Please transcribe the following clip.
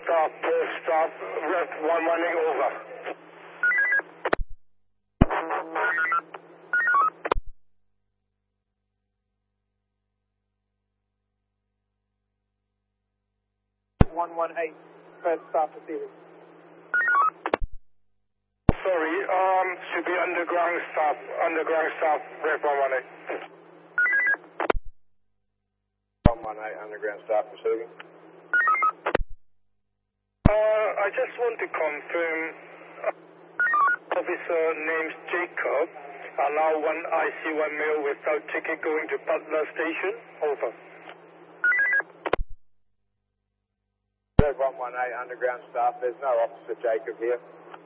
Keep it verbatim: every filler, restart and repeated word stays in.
Stop, port stop, rep one one eight over. one one eight, first stop receiving. Sorry, um, should be underground stop, underground stop, rep one one eight. one one eight, underground stop receiving. Uh, I just want to confirm, uh, officer named Jacob, allow one I C one mail without ticket going to Butler Station, over. one one eight, underground staff, there's no Officer Jacob here.